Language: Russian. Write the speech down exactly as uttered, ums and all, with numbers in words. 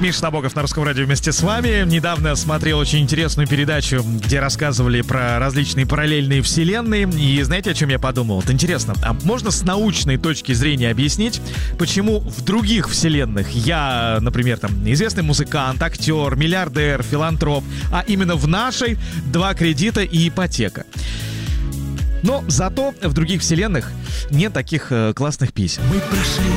Миша Набоков на Русском радио вместе с вами. Недавно смотрел очень интересную передачу, где рассказывали про различные параллельные вселенные. И знаете, о чем я подумал? Вот интересно, а можно с научной точки зрения объяснить, почему в других вселенных я, например, там, известный музыкант, актер, миллиардер, филантроп, а именно в нашей два кредита и ипотека? Но зато в других вселенных нет таких э, классных писем. Мы прошли